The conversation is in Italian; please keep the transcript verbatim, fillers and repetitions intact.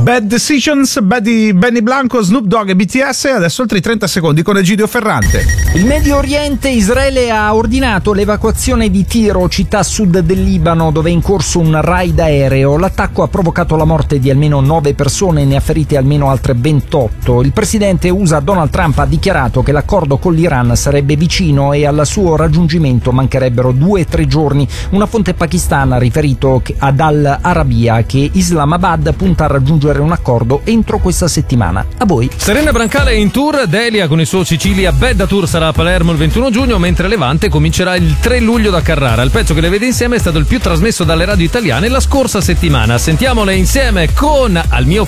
Bad Decisions, Benny, Benny Blanco, Snoop Dogg e B T S. Adesso altri trenta secondi con Egidio Ferrante. Il Medio Oriente, Israele ha ordinato l'evacuazione di Tiro, città a sud del Libano, dove è in corso un raid aereo. L'attacco ha provocato la morte di almeno nove persone e ne ha ferite almeno altre ventotto. Il presidente U S A Donald Trump ha dichiarato che l'accordo con l'Iran sarebbe vicino e al suo raggiungimento mancherebbero due o tre giorni. Una fonte pakistana ha riferito ad Al Arabiya che Islamabad punta a raggiungere un accordo entro questa settimana. A voi. Serena Brancale è in tour, Delia con il suo Sicilia Bedda Tour sarà a Palermo il ventuno giugno, mentre Levante comincerà il tre luglio da Carrara. Il pezzo che le vede insieme è stato il più trasmesso dalle radio italiane la scorsa settimana. Sentiamole insieme con Al mio